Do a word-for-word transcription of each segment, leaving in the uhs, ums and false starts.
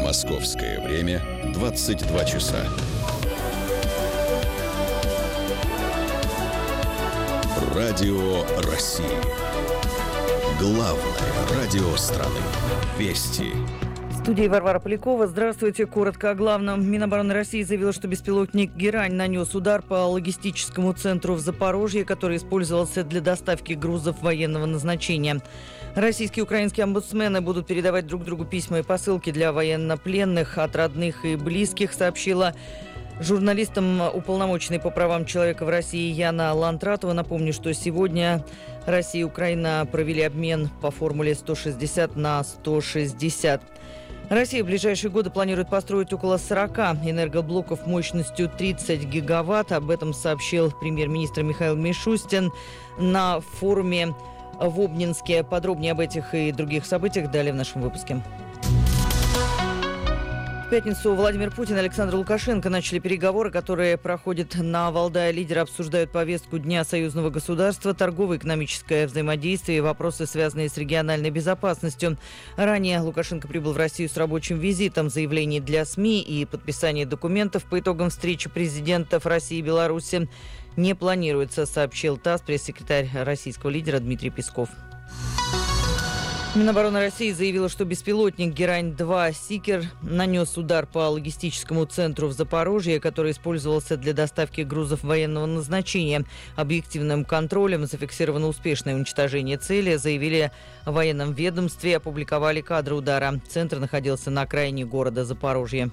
Московское время двадцать два часа. Радио России. Главное радио страны. Вести. В студии Варвара Полякова. Здравствуйте. Коротко о главном. Минобороны России заявила, что беспилотник «Герань» нанес удар по логистическому центру в Запорожье, который использовался для доставки грузов военного назначения. Российские и украинские омбудсмены будут передавать друг другу письма и посылки для военнопленных от родных и близких, сообщила журналистам уполномоченной по правам человека в России Яна Лантратова. Напомню, что сегодня Россия и Украина провели обмен по формуле сто шестьдесят на сто шестьдесят. Россия в ближайшие годы планирует построить около сорока энергоблоков мощностью тридцать гигаватт. Об этом сообщил премьер-министр Михаил Мишустин на форуме в Обнинске. Подробнее об этих и других событиях далее в нашем выпуске. В пятницу Владимир Путин и Александр Лукашенко начали переговоры, которые проходят на Валдае. Лидеры обсуждают повестку Дня союзного государства, торгово-экономическое взаимодействие и вопросы, связанные с региональной безопасностью. Ранее Лукашенко прибыл в Россию с рабочим визитом. Заявлений для СМИ и подписание документов по итогам встречи президентов России и Беларуси не планируется, сообщил ТАСС пресс-секретарь российского лидера Дмитрий Песков. Минобороны России заявила, что беспилотник «Герань-два» «Сикер» нанес удар по логистическому центру в Запорожье, который использовался для доставки грузов военного назначения. Объективным контролем зафиксировано успешное уничтожение цели, заявили в военном ведомстве, опубликовали кадры удара. Центр находился на окраине города Запорожье.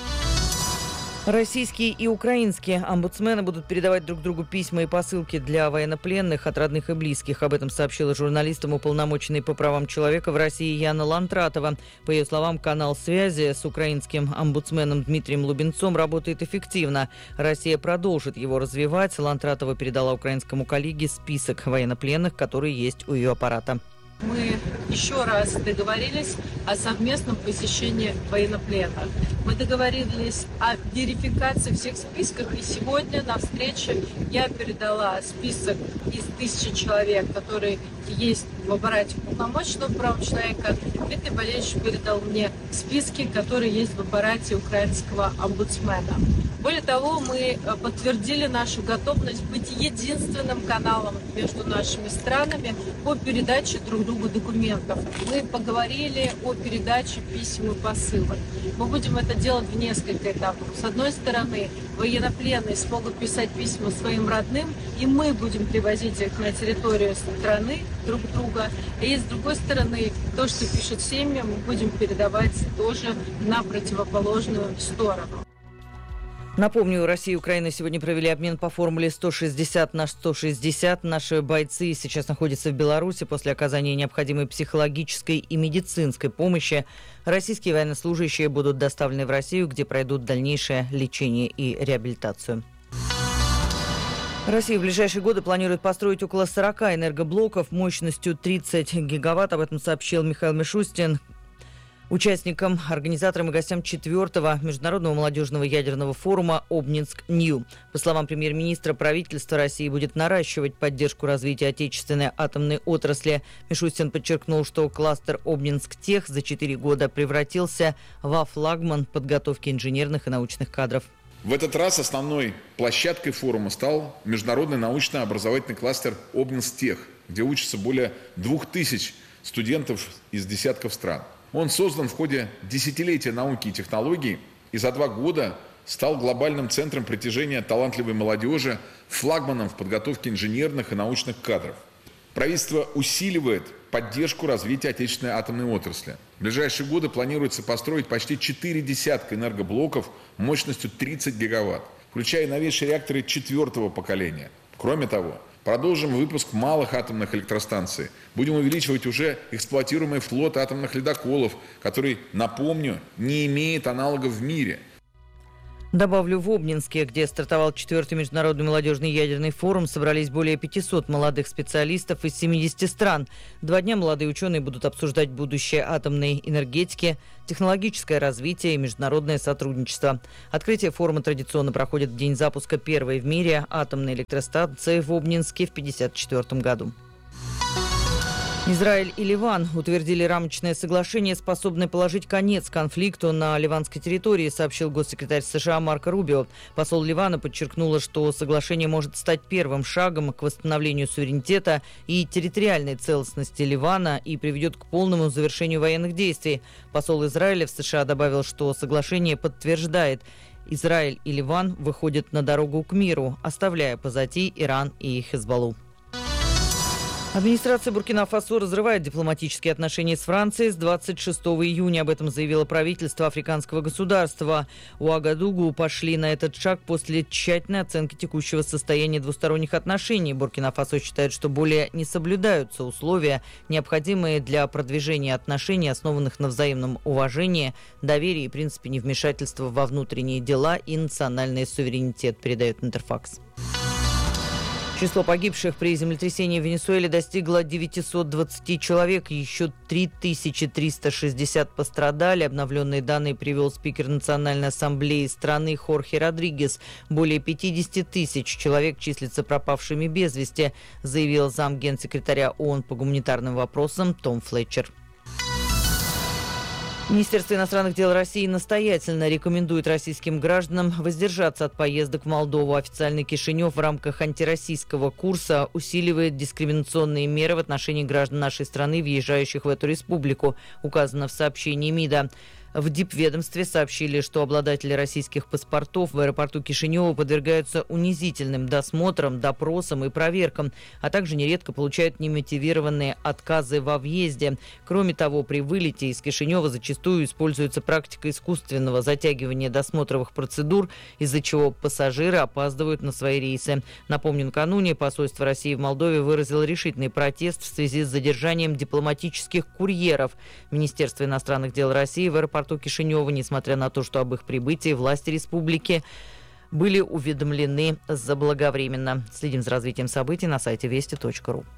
Российские и украинские омбудсмены будут передавать друг другу письма и посылки для военнопленных от родных и близких. Об этом сообщила журналистам уполномоченной по правам человека в России Яна Лантратова. По ее словам, канал связи с украинским омбудсменом Дмитрием Лубенцом работает эффективно. Россия продолжит его развивать. Лантратова передала украинскому коллеге список военнопленных, которые есть у ее аппарата. Мы еще раз договорились о совместном посещении военнопленных. Мы договорились о верификации всех списков, и сегодня на встрече я передала список из тысячи человек, которые есть в аппарате уполномоченного по правам человека. Дмитрий Валерьевич передал мне списки, которые есть в аппарате украинского омбудсмена. Более того, мы подтвердили нашу готовность быть единственным каналом между нашими странами по передаче друг другу документов. Мы поговорили о передаче писем и посылок. Мы будем это делать в несколько этапов. С одной стороны, военнопленные смогут писать письма своим родным, и мы будем привозить их на территорию страны друг друга. И с другой стороны, то, что пишут семьи, мы будем передавать тоже на противоположную сторону. Напомню, Россия и Украина сегодня провели обмен по формуле сто шестьдесят на сто шестьдесят. Наши бойцы сейчас находятся в Беларуси. После оказания необходимой психологической и медицинской помощи российские военнослужащие будут доставлены в Россию, где пройдут дальнейшее лечение и реабилитацию. Россия в ближайшие годы планирует построить около сорока энергоблоков мощностью тридцать гигаватт. Об этом сообщил Михаил Мишустин, участникам, организаторам и гостям четвертого Международного молодежного ядерного форума «Обнинск-Нью». По словам премьер-министра, правительство России будет наращивать поддержку развития отечественной атомной отрасли. Мишустин подчеркнул, что кластер «Обнинск-Тех» за четыре года превратился во флагман подготовки инженерных и научных кадров. В этот раз основной площадкой форума стал международный научно-образовательный кластер «Обнинск-Тех», где учатся более двух тысяч студентов из десятков стран. Он создан в ходе десятилетия науки и технологий и за два года стал глобальным центром притяжения талантливой молодежи, флагманом в подготовке инженерных и научных кадров. Правительство усиливает поддержку развития отечественной атомной отрасли. В ближайшие годы планируется построить почти четыре десятка энергоблоков мощностью тридцать гигаватт, включая новейшие реакторы четвертого поколения. Кроме того, продолжим выпуск малых атомных электростанций. Будем увеличивать уже эксплуатируемый флот атомных ледоколов, который, напомню, не имеет аналогов в мире. Добавлю, в Обнинске, где стартовал четвертый международный молодежный ядерный форум, собрались более пятисот молодых специалистов из семидесяти стран. Два дня молодые ученые будут обсуждать будущее атомной энергетики, технологическое развитие и международное сотрудничество. Открытие форума традиционно проходит в день запуска первой в мире атомной электростанции в Обнинске в тысяча девятьсот пятьдесят четвёртом году. Израиль и Ливан утвердили рамочное соглашение, способное положить конец конфликту на ливанской территории, сообщил госсекретарь США Марко Рубио. Посол Ливана подчеркнула, что соглашение может стать первым шагом к восстановлению суверенитета и территориальной целостности Ливана и приведет к полному завершению военных действий. Посол Израиля в США добавил, что соглашение подтверждает: Израиль и Ливан выходят на дорогу к миру, оставляя позади Иран и Хезболлу. Администрация Буркина-Фасо разрывает дипломатические отношения с Францией с двадцать шестого июня. Об этом заявило правительство африканского государства. Уагадугу пошли на этот шаг после тщательной оценки текущего состояния двусторонних отношений. Буркина-Фасо считает, что более не соблюдаются условия, необходимые для продвижения отношений, основанных на взаимном уважении, доверии и принципе невмешательства во внутренние дела и национальный суверенитет, передает Интерфакс. Число погибших при землетрясении в Венесуэле достигло девятьсот двадцать человек, еще три тысячи триста шестьдесят пострадали. Обновленные данные привел спикер Национальной ассамблеи страны Хорхе Родригес. Более пятьдесят тысяч человек числятся пропавшими без вести, заявил замгенсекретаря ООН по гуманитарным вопросам Том Флетчер. Министерство иностранных дел России настоятельно рекомендует российским гражданам воздержаться от поездок в Молдову. Официальный Кишинев в рамках антироссийского курса усиливает дискриминационные меры в отношении граждан нашей страны, въезжающих в эту республику, указано в сообщении МИДа. В дипведомстве сообщили, что обладатели российских паспортов в аэропорту Кишинева подвергаются унизительным досмотрам, допросам и проверкам, а также нередко получают немотивированные отказы во въезде. Кроме того, при вылете из Кишинева зачастую используется практика искусственного затягивания досмотровых процедур, из-за чего пассажиры опаздывают на свои рейсы. Напомню, накануне посольство России в Молдове выразило решительный протест в связи с задержанием дипломатических курьеров. Министерство иностранных дел России в аэропорту Кишинева, несмотря на то, что об их прибытии власти республики были уведомлены заблаговременно. Следим за развитием событий на сайте вести точка ру.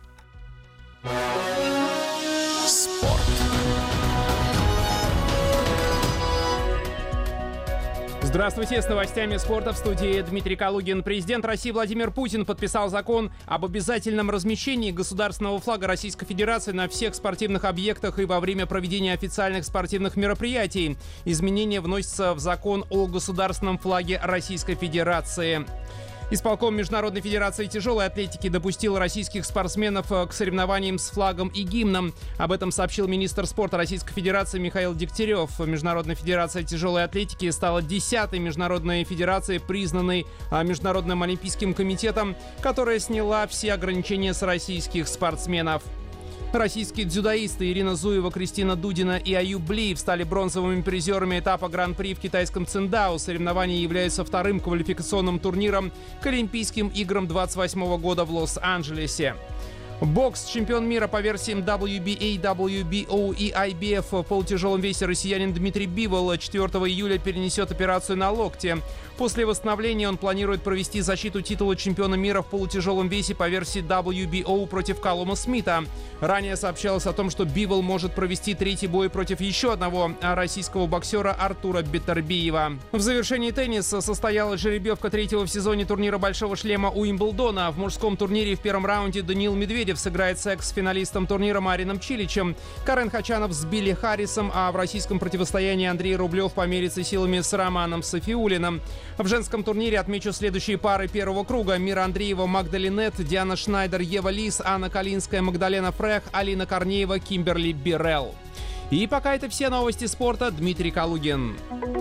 Спорт. Здравствуйте, с новостями спорта в студии Дмитрий Калугин. Президент России Владимир Путин подписал закон об обязательном размещении государственного флага Российской Федерации на всех спортивных объектах и во время проведения официальных спортивных мероприятий. Изменения вносятся в закон о государственном флаге Российской Федерации. Исполком Международной Федерации тяжелой атлетики допустил российских спортсменов к соревнованиям с флагом и гимном. Об этом сообщил министр спорта Российской Федерации Михаил Дегтярев. Международная Федерация тяжелой атлетики стала десятой международной федерацией, признанной Международным Олимпийским комитетом, которая сняла все ограничения с российских спортсменов. Российские дзюдоисты Ирина Зуева, Кристина Дудина и Аюб Блиев стали бронзовыми призерами этапа Гран-при в китайском Циндао. Соревнования являются вторым квалификационным турниром к Олимпийским играм двадцать восьмого года в Лос-Анджелесе. Бокс. Чемпион мира по версиям дабл ю би эй, дабл ю би о и ай би эф в полутяжелом весе россиянин Дмитрий Бивол четвёртого июля перенесет операцию на локте. После восстановления он планирует провести защиту титула чемпиона мира в полутяжелом весе по версии дабл ю би о против Калума Смита. Ранее сообщалось о том, что Бивол может провести третий бой против еще одного российского боксера Артура Беттербиева. В завершении тенниса состоялась жеребьевка третьего в сезоне турнира Большого шлема Уимблдона. В мужском турнире в первом раунде Даниил Медведев сыграет с экс-финалистом турнира Марином Чиличем. Карен Хачанов с Билли Харрисом, а в российском противостоянии Андрей Рублев померится силами с Романом Софиулиным. В женском турнире отмечу следующие пары первого круга. Мира Андреева, Магдалинет, Диана Шнайдер, Ева Лис, Анна Калинская, Магдалена Фрех, Алина Корнеева, Кимберли Бирелл. И пока это все новости спорта. Дмитрий Калугин.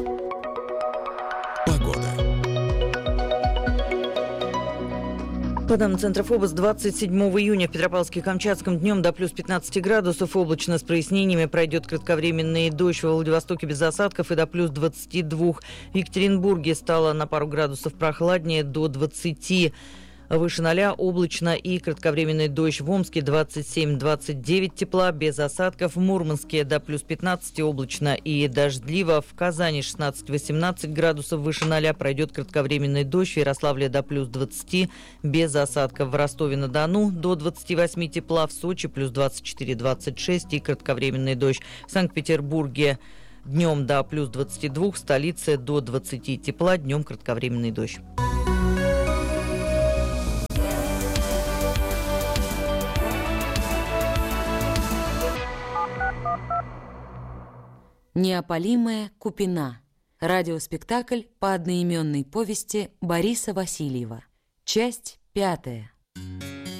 По данным Центра ФОБОС, двадцать седьмого июня в Петропавловске-Камчатском днем до плюс пятнадцати градусов, облачно с прояснениями, пройдет кратковременный дождь, во Владивостоке без осадков и до плюс двадцати двух. В Екатеринбурге стало на пару градусов прохладнее, до двадцати. Выше ноля облачно и кратковременный дождь. В Омске двадцать семь - двадцать девять тепла, без осадков. В Мурманске до плюс пятнадцати облачно и дождливо. В Казани шестнадцать - восемнадцать градусов, выше ноля, пройдет кратковременный дождь. В Ярославле до плюс двадцати, без осадков. В Ростове-на-Дону до двадцати восьми тепла. В Сочи плюс двадцать четыре - двадцать шесть и кратковременный дождь. В Санкт-Петербурге днем до плюс двадцати двух, в столице до двадцати тепла, днем кратковременный дождь. Неопалимая Купина. Радиоспектакль по одноименной повести Бориса Васильева. Часть пятая.